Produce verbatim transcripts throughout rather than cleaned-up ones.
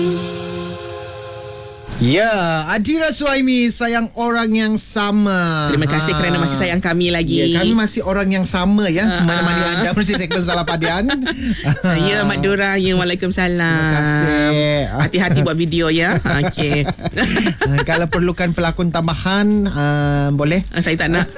Ya, Adira Suhaimi, sayang orang yang sama. Terima kasih ha. kerana masih sayang kami lagi. Ya, kami masih orang yang sama ya. Ha. Mana-mana anda mesti segmen Salah Padian. Saya Mak Dora. Ya, Waalaikumsalam. Terima kasih. Hati-hati buat video ya. Okey. Kalau perlukan pelakon tambahan, uh, boleh? Saya tak nak.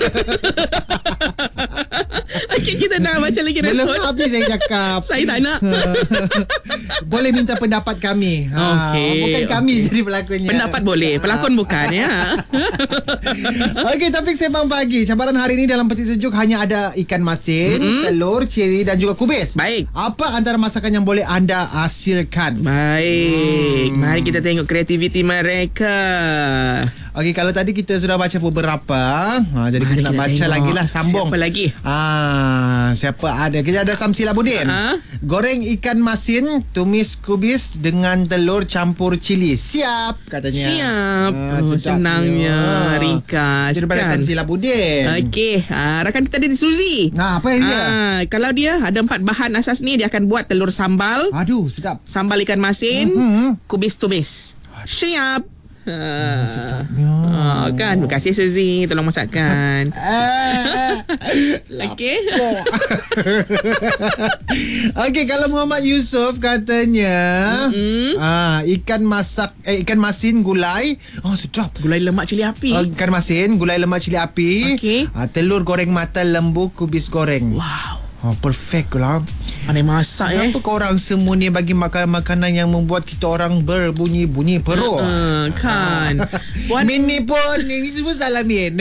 Okey, kita nak baca lagi respon. Belum habis saya cakap. Saya tak nak. Boleh minta pendapat kami. Okey. Ha, bukan kami okay. jadi pelakonnya. Pendapat boleh, pelakon bukan ya. Okey, topik sembang pagi. Cabaran hari ini dalam peti sejuk hanya ada ikan masin, mm-hmm. telur, cili dan juga kubis. Baik. Apa antara masakan yang boleh anda hasilkan? Baik. Hmm. Mari kita tengok kreativiti mereka. Okey, kalau tadi kita sudah baca beberapa, ha, jadi Mari kita nak baca tengok. lagi lah, sambung. Siapa lagi? Ah, siapa ada? Kita ada Samsi Labudin. Ha? Goreng ikan masin, tumis kubis dengan telur campur cili. Siap katanya. Siap. Ah, Oh, senangnya. sedapnya. Ringkas Itu daripada kan? Samsi Labudin. Okey, ha, rakan kita ada di Suzy. Nah, apa yang dia? Ha, kalau dia ada empat bahan asas ni, dia akan buat telur sambal, Aduh, sedap. sambal ikan masin, Mhm. kubis tumis. Siap. Ha. sedapnya. Ha, kan? Terima kasih Suzy, tolong masakkan. Ah, Okey. Okey, kalau Muhammad Yusof katanya Mm-mm. ah, ikan masak eh, ikan masin gulai. Oh, sedap. Gulai lemak cili api. Uh, ikan masin, gulai lemak cili api. Okey. Uh, telur goreng mata lembu, kubis goreng. Wow. Oh, perfect lah. Pandai masak eh. Kenapa korang semua ni bagi makanan-makanan yang membuat kita orang berbunyi-bunyi perut? Uh, kan. Puan Min ni pun, ni semua salah Min.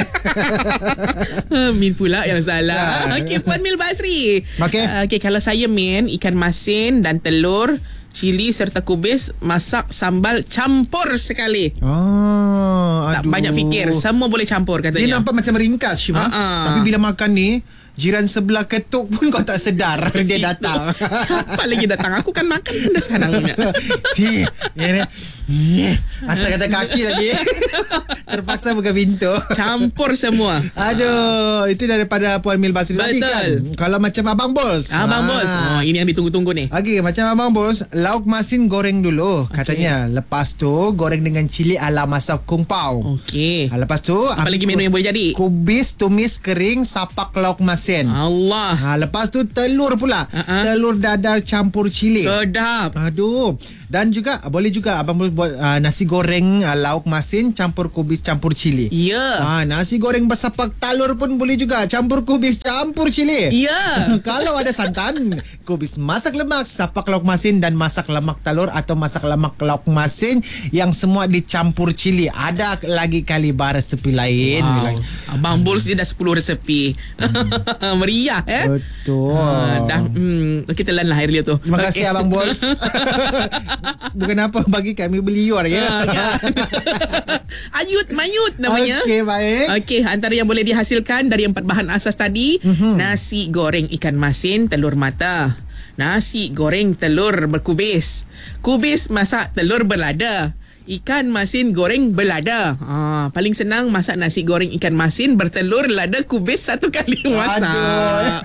Min pula yang salah. Okey, Puan Mil Basri. Okey. Uh, Okey, kalau saya Min, ikan masin dan telur, cili serta kubis, masak sambal campur sekali. Oh, Tak aduh. banyak fikir, semua boleh campur Dia katanya. nampak macam ringkas, Syima. Ha-ha. Tapi bila makan ni, jiran sebelah ketuk pun kau tak sedar dia datang. Siapa lagi datang? Aku kan makan pun dah senangnya. Si, ni ni. Atas kata kaki lagi. Terpaksa buka pintu. Campur semua. Aduh, itu daripada Puan Mil Basri tadi kan. Betul. Kalau macam Abang Bos. Abang Ah. Bos. Oh, ini yang ditunggu-tunggu ni. Okey, macam Abang Bos, lauk masin goreng dulu katanya. Lepas tu goreng dengan cili ala masak kung pao. Okey. Ha, lepas tu Apa lagi menu yang boleh jadi? kubis tumis kering sapak lauk masin. Allah. Ha, lepas tu telur pula. Uh-uh. Telur dadar campur cili. Sedap. Aduh. Dan juga boleh juga abang boleh buat uh, nasi goreng uh, lauk masin campur kubis campur cili. Ya. Ah, nasi goreng bersapak telur pun boleh juga campur kubis campur cili. Ya. Kalau ada santan, kubis masak lemak, sapak lauk masin dan masak lemak telur atau masak lemak lauk masin yang semua dicampur cili. Ada lagi kalibar resepi lain. Wow. Abang Bols dia dah sepuluh resepi. Meriah eh. Betul. Uh, dah hmm, kita telan lah air dia tu. Terima kasih Okey. Abang Bols. Bukan apa bagi kami beliur ya. Ah, kan? Ayut mayut namanya. Okey, baik. Okey, antara yang boleh dihasilkan dari empat bahan asas tadi, mm-hmm. nasi goreng ikan masin telur mata, nasi goreng telur berkubis, kubis masak telur berlada, ikan masin goreng belada. Ah, paling senang masak nasi goreng ikan masin bertelur lada kubis satu kali masak. Aduh.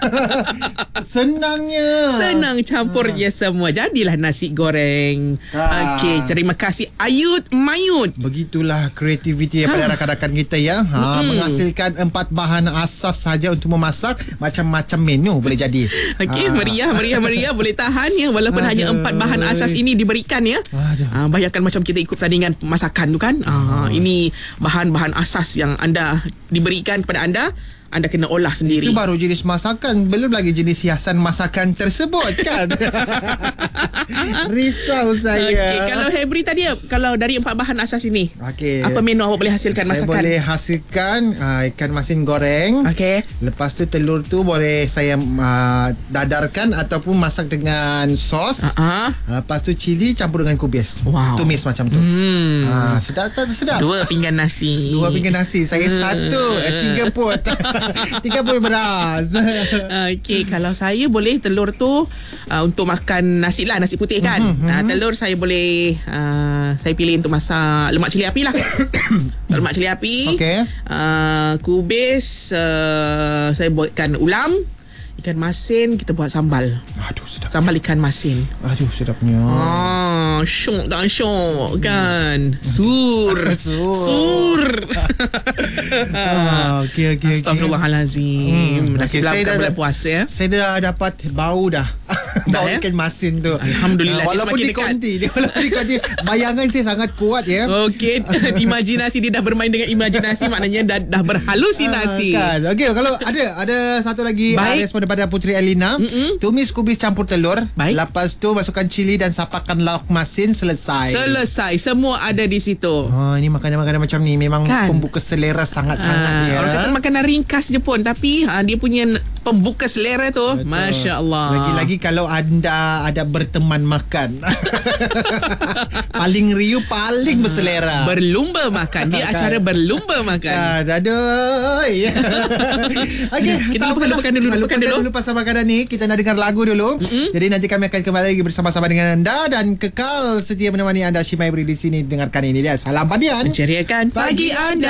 Senangnya. Senang campur je semua. Jadilah nasi goreng. Ah. Okey, terima kasih Ayut Mayut. Begitulah kreativiti daripada rakan-rakan kita ya. Ha, menghasilkan empat bahan asas saja untuk memasak, macam-macam menu boleh jadi. Okey, Ah. meriah, meriah, meriah. Boleh tahan ya, walaupun Aduh. hanya empat bahan asas ini diberikan ya. Aduh. Ah, bayangkan macam kita ikut pertandingan masakan tu kan. Ah, ini bahan-bahan asas yang anda diberikan kepada anda. Anda kena olah sendiri. Itu baru jenis masakan, belum lagi jenis hiasan masakan tersebut kan. Risau saya. Okey, kalau Hebri tadi, kalau dari empat bahan asas ini, Okey. apa menu awak boleh hasilkan Saya masakan? boleh hasilkan uh, ikan masin goreng. Okey. Lepas tu telur tu boleh saya uh, dadarkan ataupun masak dengan sos. Ah, Uh, lepas tu cili campur dengan kubis. Wow. Tumis macam tu. Hmm. Ah, sedap tak sedap? Dua pinggan nasi. Dua pinggan nasi. Saya Hmm. satu. Eh, tiga put. Tiga put beras. Okey, kalau saya boleh telur tu uh, untuk makan nasi lah, nasi putih kan. Mm-hmm. Uh, telur saya boleh uh, saya pilih untuk masak lemak cili api lah. Lemak cili api. Okey. Uh, kubis uh, saya buatkan ulam. Ikan masin kita buat sambal. Aduh sedap. Sambal ikan masin. Aduh sedapnya. Ah, syok tak syok kan. Sur. Sur. Sur. Ah, okey okey okey. Astagfirullahalazim. Hmm, Nasi okey, saya belakang dah- bulan puasa ya. Saya dah dapat bau dah. Bau Dah, eh? ikan masin tu. Alhamdulillah, Ah, dia walaupun semakin di dekat. konti, dia walaupun di konti, bayangan saya sangat kuat ya. Okey, imajinasi dia dah bermain dengan imajinasi, maknanya dah dah berhalusinasi. Ah, kan. Okey, kalau ada ada satu lagi uh, Baik. respon daripada Putri Elina. Mm-mm. Tumis kubis campur telur. Baik. Lepas tu masukkan cili dan sapakan lauk masin, selesai. Selesai, semua ada di situ. Oh, ini makanan-makanan macam ni memang Kan? pembuka selera sangat-sangat Ah, ya. orang kata makanan ringkas je pun, tapi ha, dia punya n- pembuka selera tu, Betul. Masya Allah. Lagi-lagi kalau anda ada berteman makan. Paling riuh, paling berselera. Berlumba makan. Dia Kan? acara berlumba makan. Ah, aduh. Okey, Kita tak lupakan, apalah. lupakan dulu, lupakan Lupakan dulu. dulu pasal makanan ni. Kita nak dengar lagu dulu. Mm-hmm. Jadi nanti kami akan kembali lagi bersama-sama dengan anda dan kekal setia menemani anda Shimai Beri di sini dengarkan ini dia. Salam Padian. Menceriakan pagi anda.